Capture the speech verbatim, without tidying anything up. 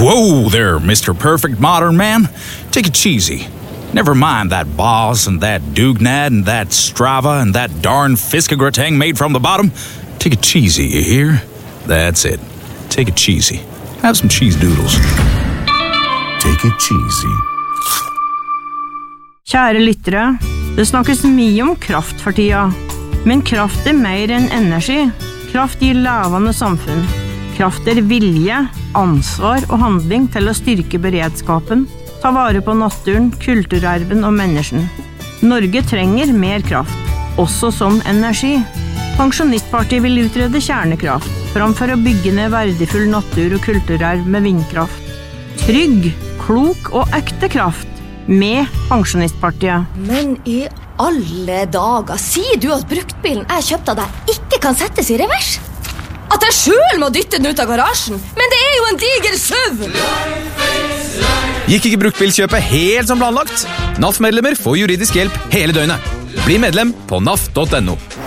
Whoa there, Mister Perfect Modern Man. Take it cheesy. Never mind that Boss and that Dugnad and that Strava and that darn Fiskegrateng made from the bottom. Take it cheesy, you hear? That's it. Take it cheesy. Have some cheese doodles. Take it cheesy. Kjære lyttere, det snakkes mye om kraft for tida. Men kraft er mer enn energi. Kraft gir levende samfunn. Kraft er vilje, ansvar og handling til å styrke beredskapen, ta vare på naturen, kulturarven og mennesken. Norge trenger mer kraft, også som energi. Pensjonistpartiet vil utrede kjernekraft, framfor å bygge ned verdifull natur og kulturarv med vindkraft. Trygg, klok og ekte kraft med Pensjonistpartiet. Men i alle dager, sier du at bruktbilen jeg kjøpte av deg ikke kan settes i revers? At jeg selv må dytte den ut av garasjen? Men det er jo en diger SUV! Gikk ikke bruktbilkjøpet helt som planlagt? N A F-medlemmer får juridisk hjelp hele døgnet. Bli medlem på N A F punktum no.